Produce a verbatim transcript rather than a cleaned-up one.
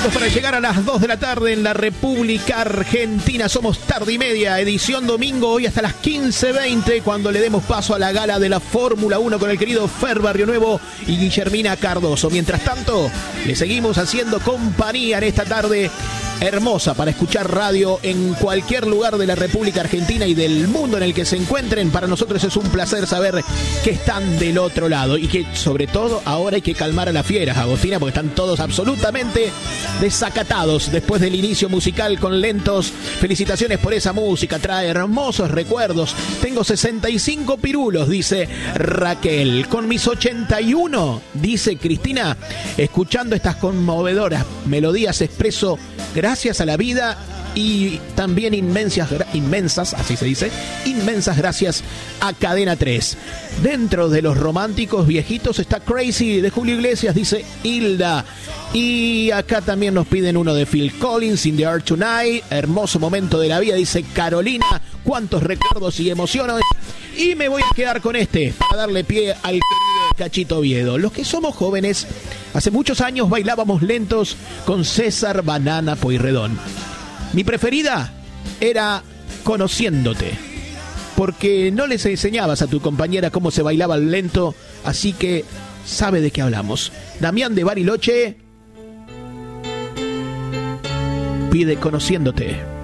minutos para llegar a las dos de la tarde en la República Argentina. Somos Tarde y Media, edición domingo, hoy hasta las quince veinte, cuando le demos paso a la gala de la Fórmula uno con el querido Fer Barrionuevo y Guillermina Cardoso. Mientras tanto, le seguimos haciendo compañía en esta tarde hermosa para escuchar radio en cualquier lugar de la República Argentina y del mundo en el que se encuentren. Para nosotros es un placer saber que están del otro lado y que sobre todo ahora hay que calmar a las fieras, Agostina, porque están todos absolutamente desacatados después del inicio musical con Lentos. Felicitaciones por esa música, trae hermosos recuerdos. Tengo sesenta y cinco pirulos, dice Raquel. Con mis ochenta y uno, dice Cristina, escuchando estas conmovedoras melodías expreso gracias a la vida y también inmensas, inmensas, así se dice, inmensas gracias a Cadena tres. Dentro de los románticos viejitos está Crazy de Julio Iglesias, dice Hilda. Y acá también nos piden uno de Phil Collins, In the Air Tonight, hermoso momento de la vida, dice Carolina. Cuántos recuerdos y emociones. Y me voy a quedar con este para darle pie al querido Cachito Oviedo. Los que somos jóvenes, hace muchos años bailábamos Lentos con César Banana Pueyrredón. Mi preferida era Conociéndote, porque no les enseñabas a tu compañera cómo se bailaba el lento, así que sabe de qué hablamos. Damián de Bariloche pide Conociéndote.